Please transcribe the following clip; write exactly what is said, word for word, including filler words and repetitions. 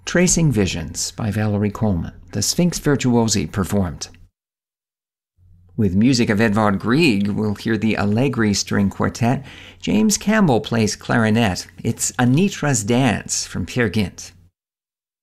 Tracing Visions by Valerie Coleman, the Sphinx Virtuosi performed. With music of Edvard Grieg, we'll hear the Allegri String Quartet. James Campbell plays clarinet. It's Anitra's Dance from Peer Gynt.